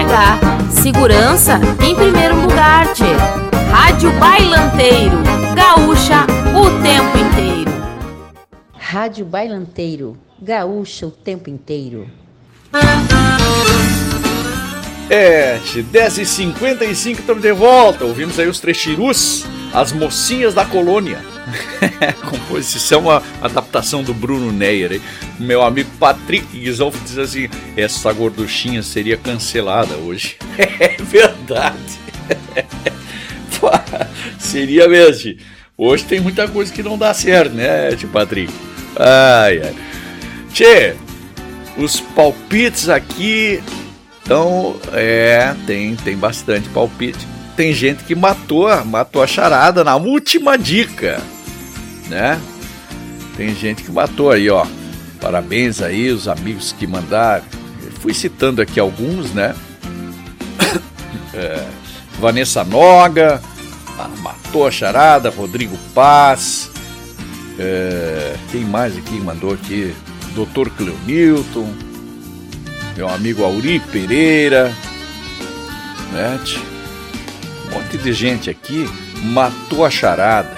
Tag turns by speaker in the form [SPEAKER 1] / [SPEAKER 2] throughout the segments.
[SPEAKER 1] chegar. Segurança em primeiro lugar, tchê. Rádio Bailanteiro, gaúcha o tempo inteiro.
[SPEAKER 2] Rádio Bailanteiro, gaúcha o tempo inteiro.
[SPEAKER 3] 10h55, estamos de volta. Ouvimos aí os Trechirus, as mocinhas da colônia. Composição, uma adaptação do Bruno Neyer, hein? Meu amigo Patrick Guizolfo diz assim: essa gorduchinha seria cancelada hoje. É verdade. Seria mesmo. Hoje tem muita coisa que não dá certo, né, tio Patrick? Ai, ai. Tchê, os palpites aqui. Então, tem bastante palpite. Tem gente que matou a charada na última dica, né? Tem gente que matou aí, ó. Parabéns aí, os amigos que mandaram. Eu fui citando aqui alguns, né? Vanessa Noga, matou a charada. Rodrigo Paz. Quem mais aqui mandou aqui? Dr. Cleonilton. Meu amigo Auri Pereira, né? Um monte de gente aqui matou a charada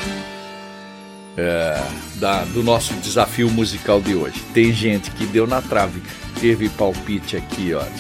[SPEAKER 3] do nosso desafio musical de hoje. Tem gente que deu na trave, teve palpite aqui, ó.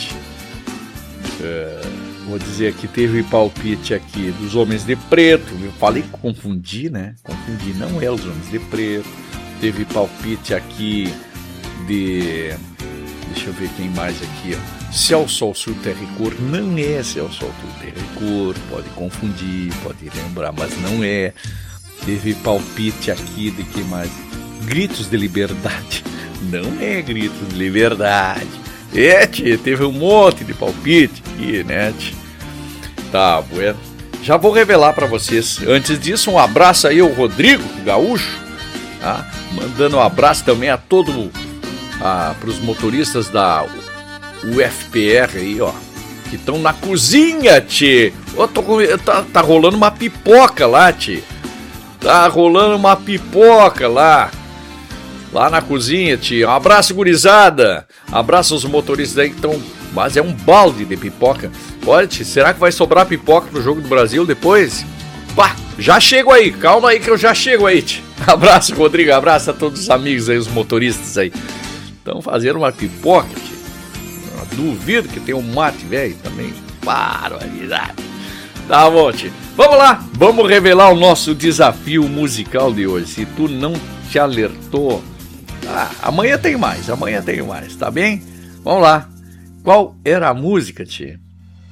[SPEAKER 3] Vou dizer que teve palpite aqui dos Homens de Preto. Eu falei que confundi, né? Confundi, não é os Homens de Preto. Teve palpite aqui de... Deixa eu ver quem mais aqui, ó. Céu, Sol, Sul, Terra e Cor. Não é Céu, Sol, Sul, Terra e Cor. Pode confundir, pode lembrar, mas não é. Teve palpite aqui de que mais? Gritos de Liberdade. Não é Gritos de Liberdade. Teve um monte de palpite aqui, né? Tá, bueno. Já vou revelar pra vocês. Antes disso, um abraço aí ao Rodrigo Gaúcho, tá? Mandando um abraço também a todo mundo. Para os motoristas da UFPR aí, ó, que estão na cozinha, tchê. Tá rolando uma pipoca lá, tchê. Tá rolando uma pipoca lá na cozinha, tchê. Um abraço, gurizada. Abraço aos motoristas aí que estão... Mas é um balde de pipoca. Olha, tchê, será que vai sobrar pipoca pro Jogo do Brasil depois? Pá, já chego aí. Calma aí que eu já chego aí, tchê. Abraço, Rodrigo. Abraço a todos os amigos aí, os motoristas aí. Estão fazendo uma pipoca, tio. Duvido que tem um mate, velho, também. Barbaridade. Tá bom, tio. Vamos lá, vamos revelar o nosso desafio musical de hoje. Se tu não te alertou, amanhã tem mais, tá bem? Vamos lá. Qual era a música, tio?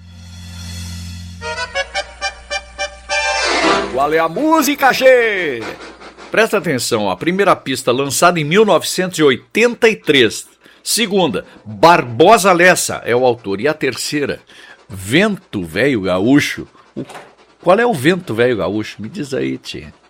[SPEAKER 3] Qual é a música, tchê? Presta atenção, a primeira pista lançada em 1983. Segunda, Barbosa Lessa é o autor. E a terceira, Vento Velho Gaúcho. Qual é o Vento Velho Gaúcho? Me diz aí, tchê.